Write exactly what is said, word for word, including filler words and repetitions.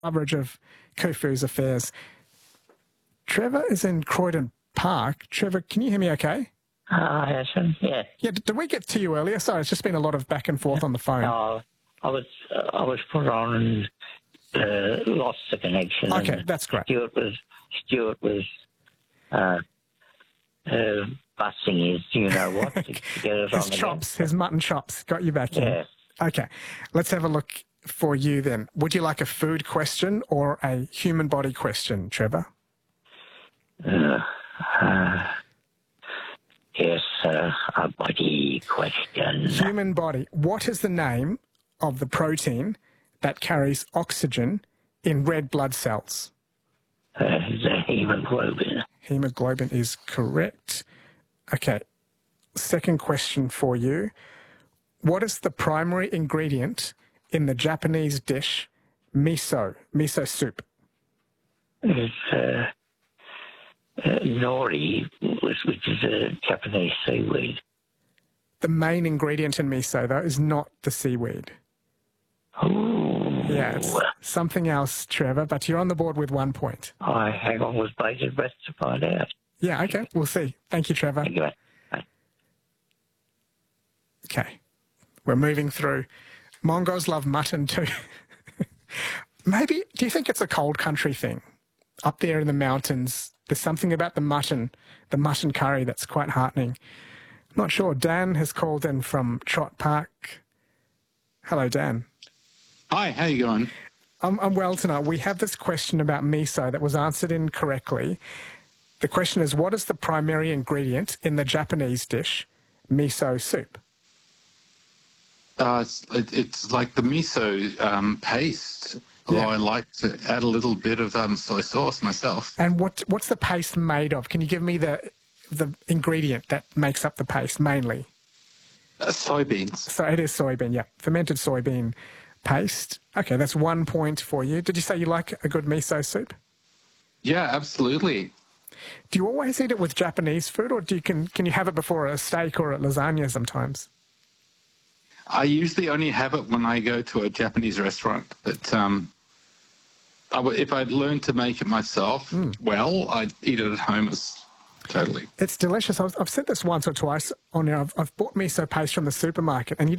coverage of Khufu's affairs. Trevor is in Croydon Park. Trevor, can you hear me okay? Uh, Harrison, yeah. Yeah, did we get to you earlier? Sorry, it's just been a lot of back and forth on the phone. No, I was uh, I was put on and uh, lost the connection. Okay, and that's great. Stuart was Stuart was uh, uh, busting his, you know what, to, to get us his on chops, again. his mutton chops, got you back in. Yeah. Okay, let's have a look for you then. Would you like a food question or a human body question, Trevor? Uh, uh, yes, uh, a body question. Human body. What is the name of the protein that carries oxygen in red blood cells? Uh, the hemoglobin. Hemoglobin is correct. Okay, second question for you. What is the primary ingredient in the Japanese dish miso, miso soup? It's uh, uh, nori, which, which is a Japanese seaweed. The main ingredient in miso, though, is not the seaweed. Ooh. Yeah, it's something else, Trevor, but you're on the board with one point. I hang on with bated breath to find out. Yeah, okay, we'll see. Thank you, Trevor. Thank you. Bye. Okay, we're moving through. Mongols love mutton too. Maybe, do you think it's a cold country thing? Up there in the mountains, there's something about the mutton, the mutton curry that's quite heartening. Not sure. Dan has called in from Trott Park. Hello, Dan. Hi, how you going? I'm, I'm well tonight. We have this question about miso that was answered incorrectly. The question is, what is the primary ingredient in the Japanese dish miso soup? Uh, it's, it, it's like the miso um, paste, although Yeah. I like to add a little bit of um, soy sauce myself. And what what's the paste made of? Can you give me the the ingredient that makes up the paste mainly? Uh, soybeans. So it is soybean, yeah. Fermented soybean paste. Okay, that's one point for you. Did you say you like a good miso soup? Yeah, absolutely. Do you always eat it with Japanese food, or do you can can you have it before a steak or a lasagna sometimes? I usually only have it when I go to a Japanese restaurant, but um, I w- if I'd learned to make it myself Mm. well, I'd eat it at home as totally. It's delicious. I've, I've said this once or twice on here. I've, I've bought miso paste from the supermarket, and you just